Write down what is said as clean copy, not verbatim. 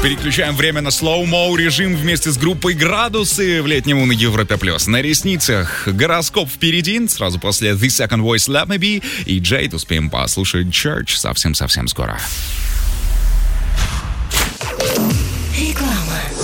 Переключаем время на slow-mo режим вместе с группой «Градусы» в летнем на Европе+. На ресницах гороскоп впереди, сразу после The Second Voice Let Me Be и Jade успеем послушать Church совсем-совсем скоро. Реклама.